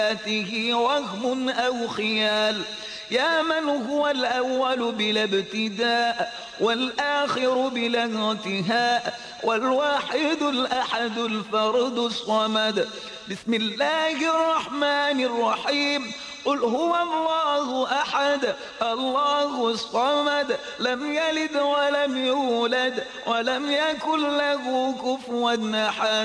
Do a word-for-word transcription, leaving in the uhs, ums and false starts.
آياته وهم أو خيال. يا من هو الأول بلا ابتداء والآخر بلا انتهاء والواحد الأحد الفرد الصمد. بسم الله الرحمن الرحيم. قل هو الله أحد الله الصمد لم يلد ولم يولد ولم يكن له كفوا أحد.